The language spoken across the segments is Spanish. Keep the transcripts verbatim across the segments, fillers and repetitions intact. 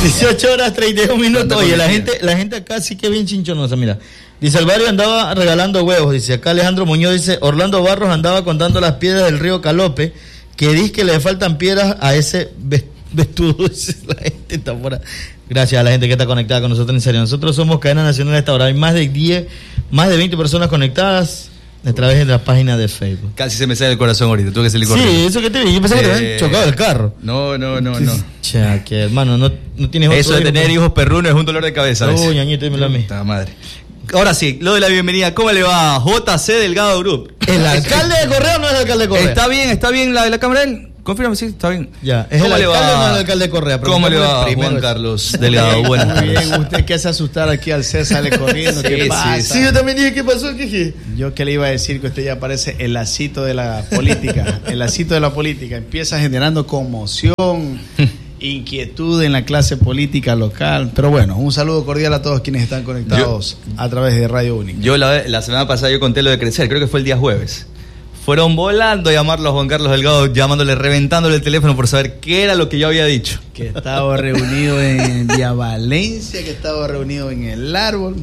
dieciocho horas treinta y un minutos. Oye, la gente, la gente acá sí que bien chinchonosa, mira. Dice, el barrio andaba regalando huevos. Dice, acá Alejandro Muñoz dice, Orlando Barros andaba contando las piedras del río Calope, que dice que le faltan piedras a ese vestudo. La gente está fuera. Gracias a la gente que está conectada con nosotros, en serio. Nosotros somos Cadena Nacional a esta hora. Hay más de diez, más de veinte personas conectadas a través de la página de Facebook. Casi se me sale el corazón ahorita, tuve que salir corriendo. Sí, eso que te vi, yo pensé eh, que te habían chocado el carro. No, no, no, no. Cha, que hermano, no, no tienes otro. Eso de hijo, tener pero... hijos perrunos es un dolor de cabeza. Uy, ñañito, dímelo a mí. Puta madre. Ahora sí, lo de la bienvenida, ¿cómo le va? J C Delgado Group. ¿El alcalde de Correa o no es el alcalde de Correa? ¿Está bien, está bien la, la cámara de él? Confírame, sí, está bien. Ya, ¿es el alcalde o no es el alcalde de Correa? ¿Cómo le va, Juan Carlos Delgado? Buenas tardes. Muy bien, usted que hace asustar aquí al César, sale corriendo, ¿qué sí, pasa? Sí, sí, yo también dije, ¿qué pasó? ¿Qué dije? Yo que le iba a decir que usted ya parece el lacito de la política, el lacito de la política, empieza generando conmoción, inquietud en la clase política local, pero bueno, un saludo cordial a todos quienes están conectados yo, a través de Radio Única. Yo la, la semana pasada yo conté lo de crecer, creo que fue el día jueves. Fueron volando a llamarlo a Juan Carlos Delgado, llamándole, reventándole el teléfono por saber qué era lo que yo había dicho. Que estaba reunido en Vía Valencia, que estaba reunido en El Árbol.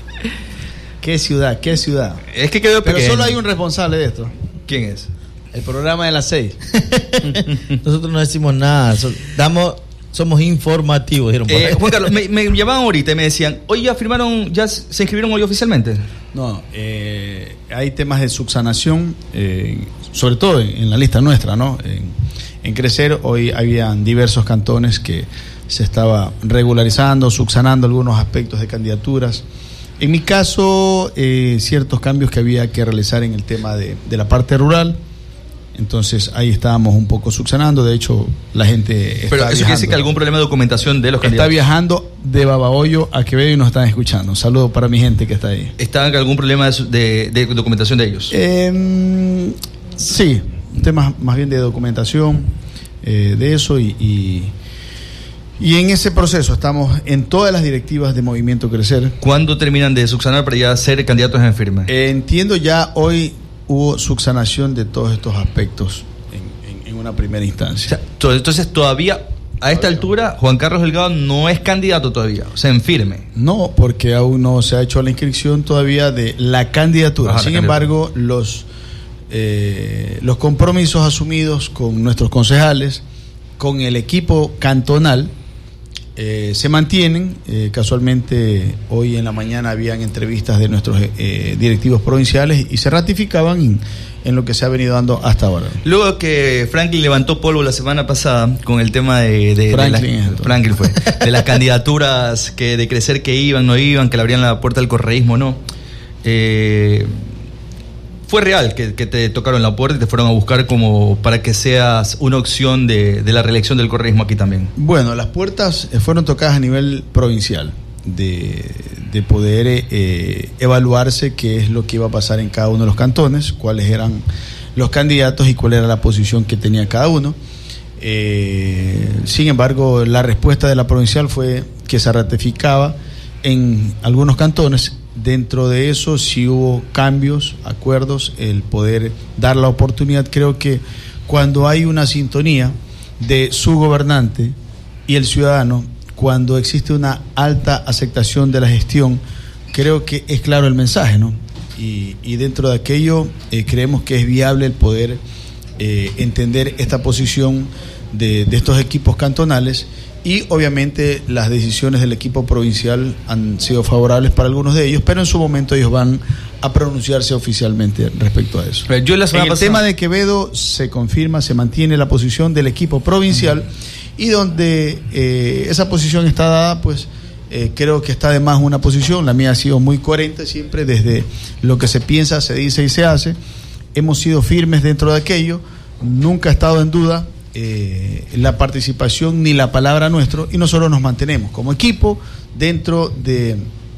¿Qué ciudad? ¿Qué ciudad? Es que quedó pequeño. Pero solo hay un responsable de esto. ¿Quién es? El programa de las seis. Nosotros no decimos nada, so, damos... Somos informativos, dijeron. Eh, Juan Carlos, me, me llamaban ahorita y me decían, hoy ya firmaron, ya se inscribieron hoy oficialmente. No, eh, hay temas de subsanación, eh, sobre todo en, en la lista nuestra, ¿no? En, en Crecer hoy habían diversos cantones que se estaba regularizando, subsanando algunos aspectos de candidaturas. En mi caso, eh, ciertos cambios que había que realizar en el tema de, de la parte rural. Entonces ahí estábamos un poco subsanando. De hecho, la gente está Pero eso quiere decir que algún problema de documentación de los candidatos. Está viajando de Babahoyo a Quevedo y nos están escuchando. Un saludo para mi gente que está ahí. ¿Está algún problema de, de, de documentación de ellos? Eh, sí, temas más bien de documentación eh, de eso y, y, y en ese proceso estamos en todas las directivas de Movimiento Crecer. ¿Cuándo terminan de subsanar para ya ser candidatos en firme? Eh, entiendo ya hoy hubo subsanación de todos estos aspectos en, en, en una primera instancia. O sea, entonces todavía, a todavía esta altura, Juan Carlos Delgado no es candidato todavía, o sea, en firme. No, porque aún no se ha hecho la inscripción todavía de la candidatura. Ajá, Sin la embargo, candidatura. los eh, los compromisos asumidos con nuestros concejales, con el equipo cantonal, Eh, se mantienen. Eh, casualmente hoy en la mañana habían entrevistas de nuestros eh, directivos provinciales y se ratificaban en, en lo que se ha venido dando hasta ahora. Luego que Franklin levantó polvo la semana pasada con el tema de, de, Franklin, de, la, Franklin fue, de las candidaturas que de Crecer que iban, no iban, que le abrían la puerta al correísmo, no. Eh, fue real que, que te tocaron la puerta y te fueron a buscar como para que seas una opción de, de la reelección del correísmo aquí también. Bueno, las puertas fueron tocadas a nivel provincial de, de poder eh, evaluarse qué es lo que iba a pasar en cada uno de los cantones, cuáles eran los candidatos y cuál era la posición que tenía cada uno. Eh, sin embargo, la respuesta de la provincial fue que se ratificaba en algunos cantones. Dentro de eso sí hubo cambios, acuerdos, el poder dar la oportunidad. Creo que cuando hay una sintonía de su gobernante y el ciudadano, cuando existe una alta aceptación de la gestión, creo que es claro el mensaje, ¿no? Y, y dentro de aquello eh, creemos que es viable el poder eh, entender esta posición de, de estos equipos cantonales. Y obviamente las decisiones del equipo provincial han sido favorables para algunos de ellos, pero en su momento ellos van a pronunciarse oficialmente respecto a eso. Yo la en el pasada... tema de Quevedo se confirma, se mantiene la posición del equipo provincial, uh-huh. y donde eh, esa posición está dada, pues eh, creo que está de más una posición. La mía ha sido muy coherente siempre desde lo que se piensa, se dice y se hace. Hemos sido firmes dentro de aquello, nunca ha estado en duda Eh, la participación ni la palabra nuestro, y nosotros nos mantenemos como equipo dentro de,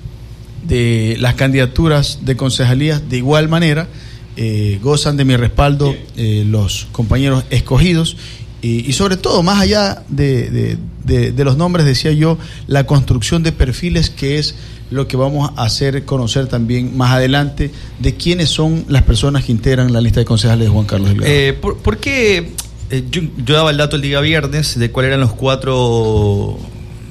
de las candidaturas de concejalías. De igual manera eh, gozan de mi respaldo eh, los compañeros escogidos y, y sobre todo, más allá de, de, de, de los nombres, decía yo, la construcción de perfiles, que es lo que vamos a hacer conocer también más adelante, de quiénes son las personas que integran la lista de concejales de Juan Carlos Delgado. Eh, ¿por, ¿Por qué? Yo, yo daba el dato el día viernes de cuáles eran los cuatro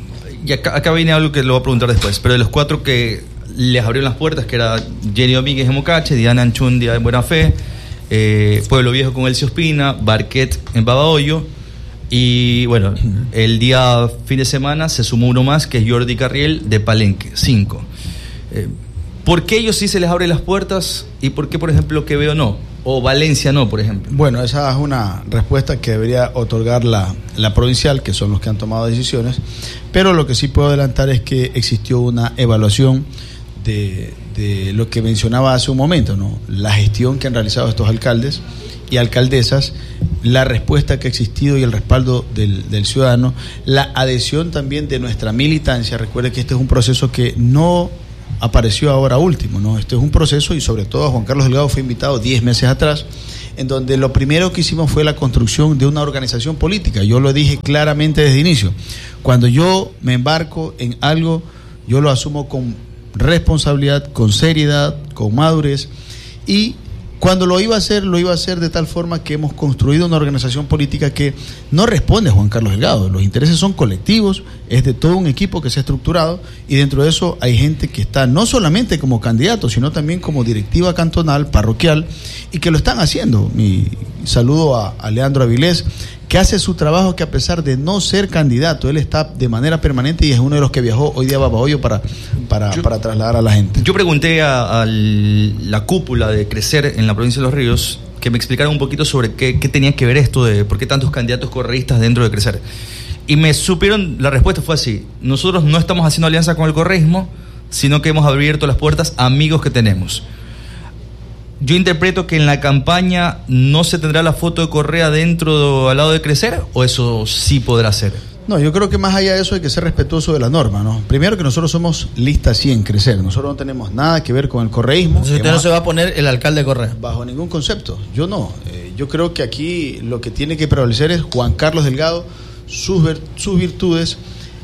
y acá, acá viene algo que lo voy a preguntar después, pero de los cuatro que les abrieron las puertas, que era Jenny Domínguez en Mocache, Diana Anchundia en Buena Fe, eh, Pueblo Viejo con Elcio Ospina, Barquet en Babahoyo, y bueno, el día fin de semana se sumó uno más, que es Jordi Carriel de Palenque, cinco. Eh, ¿Por qué ellos sí se les abren las puertas y por qué, por ejemplo, Quevedo no? O Valencia no, por ejemplo. Bueno, esa es una respuesta que debería otorgar la, la provincial, que son los que han tomado decisiones, pero lo que sí puedo adelantar es que existió una evaluación de, de lo que mencionaba hace un momento, ¿no? La gestión que han realizado estos alcaldes y alcaldesas, la respuesta que ha existido y el respaldo del, del ciudadano, la adhesión también de nuestra militancia. Recuerde que este es un proceso que no apareció ahora último, ¿no? Este es un proceso, y sobre todo Juan Carlos Delgado fue invitado diez meses atrás, en donde lo primero que hicimos fue la construcción de una organización política. Yo lo dije claramente desde el inicio. Cuando yo me embarco en algo, yo lo asumo con responsabilidad, con seriedad, con madurez, y cuando lo iba a hacer, lo iba a hacer de tal forma que hemos construido una organización política que no responde a Juan Carlos Delgado. Los intereses son colectivos, es de todo un equipo que se ha estructurado, y dentro de eso hay gente que está no solamente como candidato, sino también como directiva cantonal, parroquial, y que lo están haciendo. Mi saludo a, a Leandro Avilés, que hace su trabajo, que a pesar de no ser candidato, él está de manera permanente y es uno de los que viajó hoy día a Babahoyo para, para, yo, para trasladar a la gente. Yo pregunté a, a la cúpula de Crecer en la provincia de Los Ríos que me explicaran un poquito sobre qué, qué tenía que ver esto de por qué tantos candidatos correístas dentro de Crecer. Y me supieron, la respuesta fue así: nosotros no estamos haciendo alianza con el correísmo, sino que hemos abierto las puertas a amigos que tenemos. Yo interpreto que en la campaña no se tendrá la foto de Correa dentro, al lado de Crecer, ¿o eso sí podrá ser? No, yo creo que más allá de eso hay que ser respetuoso de la norma, ¿no? Primero que nosotros somos lista cien Crecer, nosotros no tenemos nada que ver con el correísmo. Entonces usted no se va a poner el alcalde Correa. Bajo ningún concepto, yo no. Eh, yo creo que aquí lo que tiene que prevalecer es Juan Carlos Delgado, sus, sus virtudes,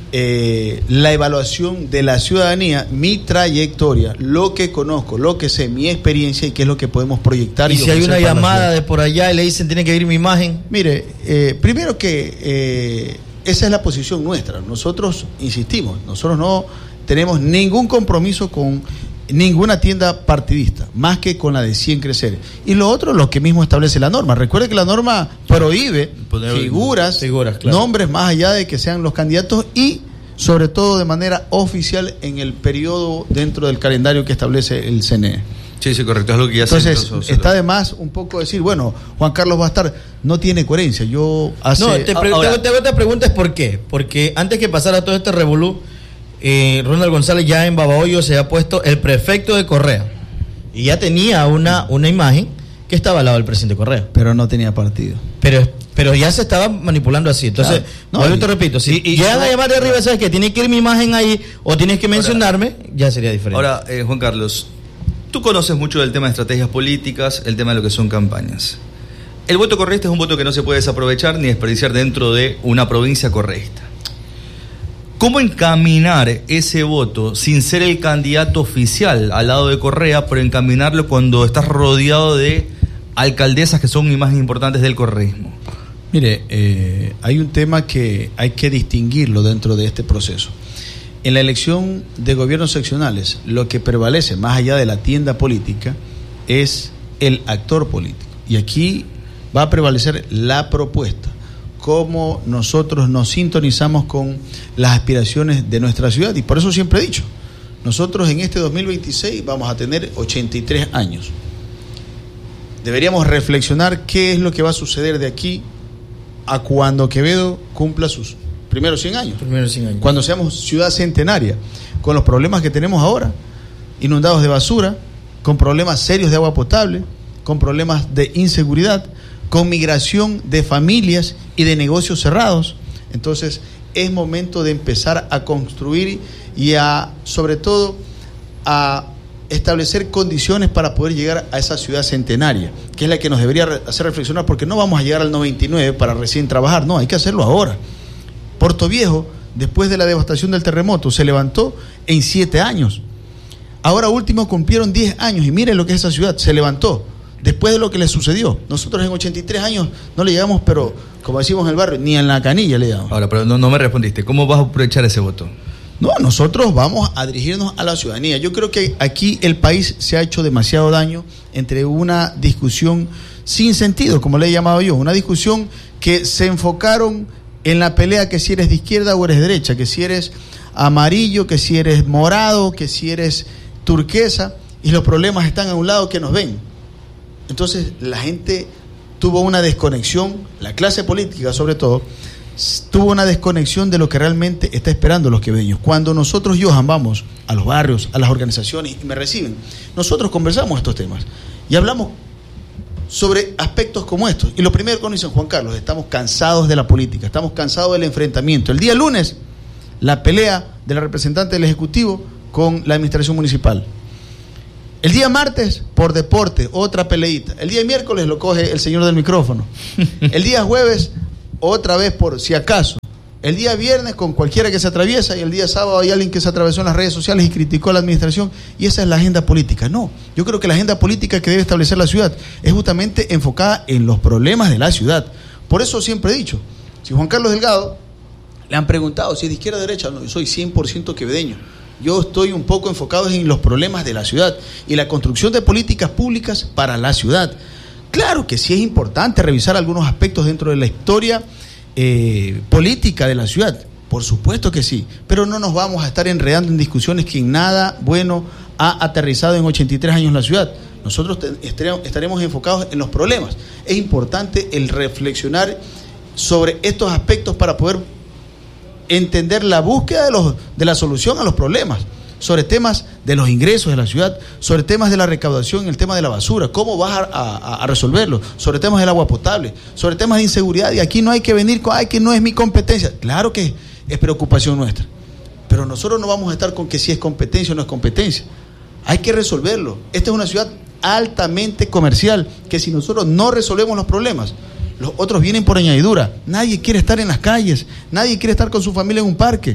Eh, la evaluación de la ciudadanía, mi trayectoria, lo que conozco, lo que sé, mi experiencia y qué es lo que podemos proyectar. Y, y si hay una llamada de por allá y le dicen tiene que ir mi imagen. Mire, eh, primero que eh, esa es la posición nuestra. Nosotros insistimos, nosotros no tenemos ningún compromiso con ninguna tienda partidista, más que con la de cien Crecer. Y lo otro, lo que mismo establece la norma. Recuerde que la norma prohíbe Poner figuras, figuras claro. nombres, más allá de que sean los candidatos, y sobre todo de manera oficial en el periodo dentro del calendario que establece el C N E. Sí, sí, correcto, es lo que ya Entonces, se está de más un poco decir, bueno, Juan Carlos va a estar, no tiene coherencia. Yo hace... No, te, pre- Ahora, te, te, te preguntas por qué. Porque antes que pasara todo este revolú, Eh, Ronald González ya en Babahoyo se ha puesto el prefecto de Correa y ya tenía una, una imagen que estaba al lado del presidente Correa, pero no tenía partido, pero pero ya se estaba manipulando así. Entonces, claro. no, yo te repito, si y, y llegan a llamar de arriba, sabes que tiene que ir mi imagen ahí o tienes que mencionarme, ahora, ya sería diferente. Ahora, eh, Juan Carlos, tú conoces mucho del tema de estrategias políticas, el tema de lo que son campañas. El voto correísta es un voto que no se puede desaprovechar ni desperdiciar dentro de una provincia correísta. ¿Cómo encaminar ese voto sin ser el candidato oficial al lado de Correa, pero encaminarlo cuando estás rodeado de alcaldesas que son imágenes importantes del correísmo? Mire, eh, hay un tema que hay que distinguirlo dentro de este proceso. En la elección de gobiernos seccionales, lo que prevalece más allá de la tienda política es el actor político. Y aquí va a prevalecer la propuesta. Cómo nosotros nos sintonizamos con las aspiraciones de nuestra ciudad. Y por eso siempre he dicho, nosotros en este dos mil veintiséis vamos a tener ochenta y tres años. Deberíamos reflexionar qué es lo que va a suceder de aquí a cuando Quevedo cumpla sus primeros cien años. Primeros cien años. Cuando seamos ciudad centenaria, con los problemas que tenemos ahora, inundados de basura, con problemas serios de agua potable, con problemas de inseguridad, con migración de familias y de negocios cerrados. Entonces es momento de empezar a construir y a, sobre todo, a establecer condiciones para poder llegar a esa ciudad centenaria, que es la que nos debería hacer reflexionar, porque no vamos a llegar al noventa y nueve para recién trabajar, no, hay que hacerlo ahora. Puerto Viejo, después de la devastación del terremoto, se levantó en siete años. Ahora último cumplieron diez años y miren lo que es esa ciudad, se levantó. Después de lo que le sucedió, nosotros en ochenta y tres años no le llegamos, pero como decimos en el barrio, ni en la canilla le llegamos. Ahora, pero no, no me respondiste. ¿Cómo vas a aprovechar ese voto? No, nosotros vamos a dirigirnos a la ciudadanía. Yo creo que aquí el país se ha hecho demasiado daño entre una discusión sin sentido, como le he llamado yo, una discusión que se enfocaron en la pelea que si eres de izquierda o eres derecha, que si eres amarillo, que si eres morado, que si eres turquesa, y los problemas están a un lado que nos ven. Entonces la gente tuvo una desconexión, la clase política sobre todo, tuvo una desconexión de lo que realmente está esperando los quevedeños. Cuando nosotros, Johan, vamos a los barrios, a las organizaciones y me reciben, nosotros conversamos estos temas y hablamos sobre aspectos como estos. Y lo primero que nos dicen, Juan Carlos, estamos cansados de la política, estamos cansados del enfrentamiento. El día lunes, la pelea de la representante del Ejecutivo con la administración municipal. El día martes, por deporte, otra peleita. El día miércoles lo coge el señor del micrófono. El día jueves, otra vez por si acaso. El día viernes con cualquiera que se atraviesa y el día sábado hay alguien que se atravesó en las redes sociales y criticó a la administración y esa es la agenda política. No, yo creo que la agenda política que debe establecer la ciudad es justamente enfocada en los problemas de la ciudad. Por eso siempre he dicho, si Juan Carlos Delgado le han preguntado si es de izquierda o derecha, no, yo soy cien por ciento quevedeño. Yo estoy un poco enfocado en los problemas de la ciudad y la construcción de políticas públicas para la ciudad. Claro que sí es importante revisar algunos aspectos dentro de la historia eh, política de la ciudad, por supuesto que sí, pero no nos vamos a estar enredando en discusiones que en nada bueno ha aterrizado en ochenta y tres años la ciudad. Nosotros te, estaremos, estaremos enfocados en los problemas. Es importante el reflexionar sobre estos aspectos para poder entender la búsqueda de, los, de la solución a los problemas, sobre temas de los ingresos de la ciudad, sobre temas de la recaudación, el tema de la basura, cómo vas a, a, a resolverlo, sobre temas del agua potable, sobre temas de inseguridad, y aquí no hay que venir con, ay, que no es mi competencia. Claro que es preocupación nuestra, pero nosotros no vamos a estar con que si es competencia o no es competencia. Hay que resolverlo. Esta es una ciudad altamente comercial, que si nosotros no resolvemos los problemas, los otros vienen por añadidura. Nadie quiere estar en las calles, nadie quiere estar con su familia en un parque.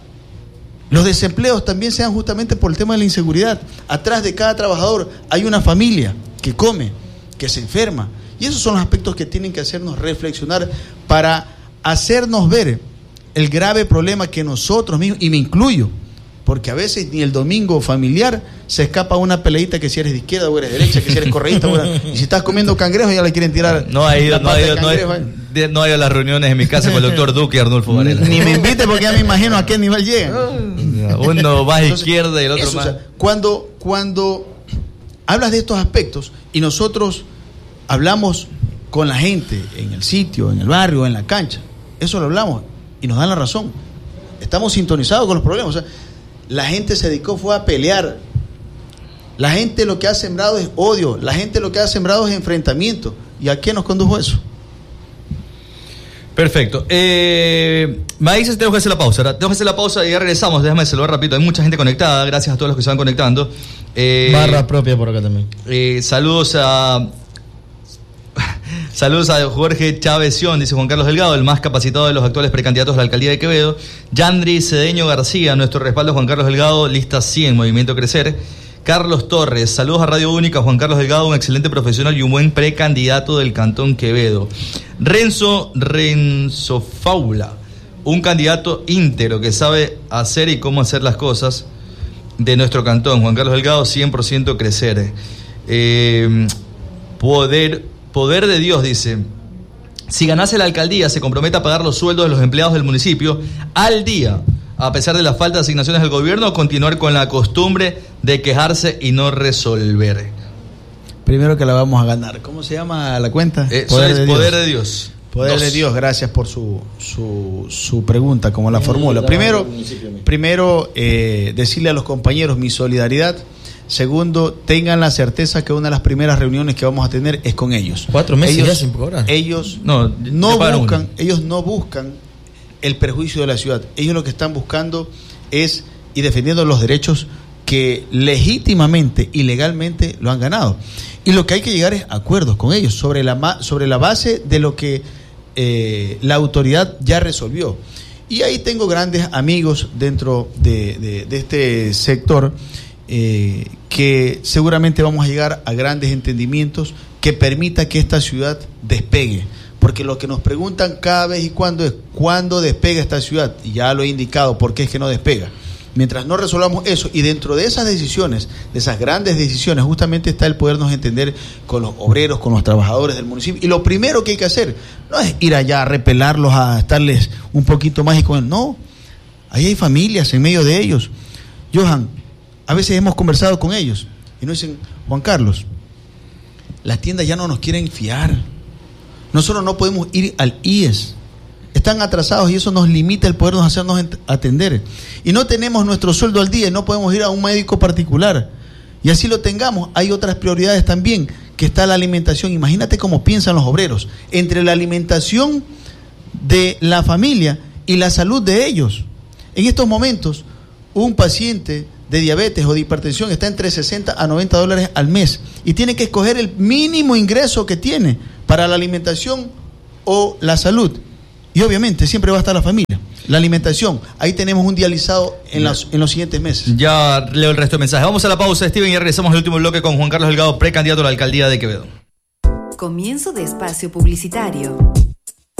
Los desempleos también se dan justamente por el tema de la inseguridad. Atrás de cada trabajador hay una familia que come, que se enferma. Y esos son los aspectos que tienen que hacernos reflexionar para hacernos ver el grave problema que nosotros mismos, y me incluyo, porque a veces ni el domingo familiar se escapa una peleita que si eres de izquierda o eres de derecha, que si eres correísta o eres... Y si estás comiendo cangrejo ya le quieren tirar. No ha ido, no ha ido, no, he, no ha ido a las reuniones en mi casa con el doctor Duque y Arnulfo Varela. Ni me invite porque ya me imagino a qué nivel llegan. Uno más izquierda y el otro eso, más... O sea, cuando, cuando hablas de estos aspectos y nosotros hablamos con la gente en el sitio, en el barrio, en la cancha, eso lo hablamos y nos dan la razón. Estamos sintonizados con los problemas. O sea, la gente se dedicó fue a pelear. La gente lo que ha sembrado es odio. La gente lo que ha sembrado es enfrentamiento. ¿Y a qué nos condujo eso? Perfecto. Eh, me dices, tengo que hacer la pausa. ¿verdad? Tengo que hacer la pausa y ya regresamos. Déjame saludar rápido. Hay mucha gente conectada. Gracias a todos los que se van conectando. Eh, Barra propia por acá también. Eh, saludos a... Saludos a Jorge Chávez Sion, dice Juan Carlos Delgado, el más capacitado de los actuales precandidatos a la alcaldía de Quevedo. Yandri Cedeño García, nuestro respaldo Juan Carlos Delgado, lista cien, Movimiento Crecer. Carlos Torres, saludos a Radio Única, Juan Carlos Delgado, un excelente profesional y un buen precandidato del Cantón Quevedo. Renzo Renzo Faula, un candidato íntegro que sabe hacer y cómo hacer las cosas de nuestro cantón. Juan Carlos Delgado, cien por ciento Crecer. Eh, poder... Poder de Dios, dice, si ganase la alcaldía se compromete a pagar los sueldos de los empleados del municipio al día, a pesar de la falta de asignaciones del gobierno, o continuar con la costumbre de quejarse y no resolver. Primero que la vamos a ganar. ¿Cómo se llama la cuenta? Eh, poder, de poder de Dios. Poder Dos. de Dios, gracias por su, su, su pregunta, como la formula. Primero, primero eh, decirle a los compañeros mi solidaridad. Segundo, tengan la certeza que una de las primeras reuniones que vamos a tener es con ellos. Cuatro meses ellos, ya sin cobrar. Ellos no, no buscan, ellos no buscan el perjuicio de la ciudad. Ellos lo que están buscando es y defendiendo los derechos que legítimamente y legalmente lo han ganado. Y lo que hay que llegar es a acuerdos con ellos sobre la sobre la base de lo que eh, la autoridad ya resolvió. Y ahí tengo grandes amigos dentro de, de, de este sector. Eh, que seguramente vamos a llegar a grandes entendimientos que permita que esta ciudad despegue, porque lo que nos preguntan cada vez y cuando es ¿cuándo despega esta ciudad? Y ya lo he indicado, ¿por qué es que no despega? Mientras no resolvamos eso, y dentro de esas decisiones, de esas grandes decisiones, justamente está el podernos entender con los obreros, con los trabajadores del municipio. Y lo primero que hay que hacer no es ir allá a repelarlos, a estarles un poquito más y con él. No, ahí hay familias en medio de ellos. Johan, a veces hemos conversado con ellos y nos dicen, Juan Carlos, las tiendas ya no nos quieren fiar. Nosotros no podemos ir al I E S. Están atrasados y eso nos limita el podernos hacernos atender. Y no tenemos nuestro sueldo al día y no podemos ir a un médico particular. Y así lo tengamos, hay otras prioridades también, que está la alimentación. Imagínate cómo piensan los obreros, entre la alimentación de la familia y la salud de ellos. En estos momentos, un paciente de diabetes o de hipertensión está entre sesenta a noventa dólares al mes y tiene que escoger el mínimo ingreso que tiene para la alimentación o la salud. Y obviamente siempre va a estar la familia. La alimentación, ahí tenemos un dializado en, las, en los siguientes meses. Ya leo el resto de mensajes. Vamos a la pausa, Steven, y regresamos al último bloque con Juan Carlos Delgado, precandidato a la alcaldía de Quevedo. Comienzo de espacio publicitario.